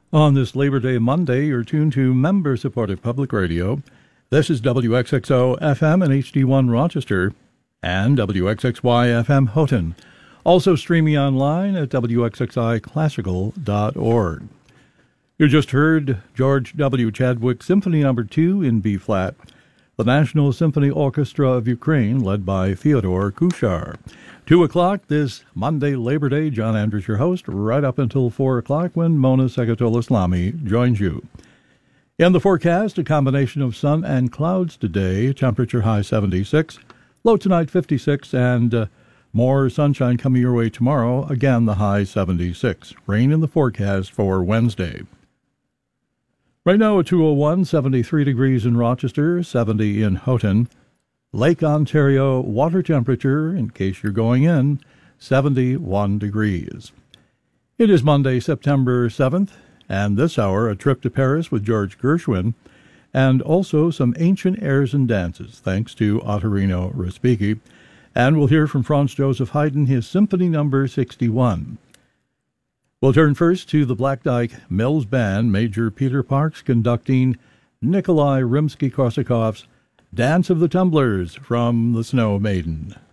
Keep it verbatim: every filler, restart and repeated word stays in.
On this Labor Day Monday, you're tuned to member-supported public radio. This is W X X O F M and H D one Rochester and W X X Y F M Houghton. Also streaming online at W X X I classical dot org. You just heard George W. Chadwick Symphony Number two in B-flat, the National Symphony Orchestra of Ukraine, led by Fyodor Kuchar. Two o'clock this Monday, Labor Day. John Andrews, your host, right up until four o'clock when Mona Segatola-Slami joins you. In the forecast, a combination of sun and clouds today, temperature high seventy-six, low tonight fifty-six, and uh, more sunshine coming your way tomorrow, again the high seventy-six. Rain in the forecast for Wednesday. Right now at two oh one, seventy-three degrees in Rochester, seventy in Houghton. Lake Ontario water temperature, in case you're going in, seventy-one degrees. It is Monday, September seventh, and this hour a trip to Paris with George Gershwin, and also some ancient airs and dances, thanks to Ottorino Respighi. And we'll hear from Franz Joseph Haydn, his Symphony Number sixty-one. We'll turn first to the Black Dyke Mills Band, Major Peter Parks conducting Nikolai Rimsky-Korsakov's Dance of the Tumblers from The Snow Maiden.